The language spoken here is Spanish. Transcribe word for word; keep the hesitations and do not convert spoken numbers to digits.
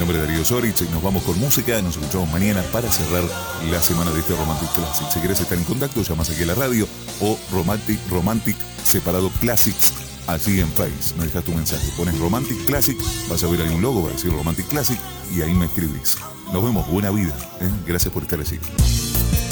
nombre es Darío Zorich y nos vamos con música. Nos escuchamos mañana para cerrar la semana de este Romantic Classic. Si querés estar en contacto, llamas aquí a la radio o Romantic, Romantic separado Classics allí en Face. Me dejas tu mensaje. Pones Romantic Classic, vas a ver ahí un logo, va a decir Romantic Classic y ahí me escribís. Nos vemos, buena vida. ¿eh? Gracias por estar allí.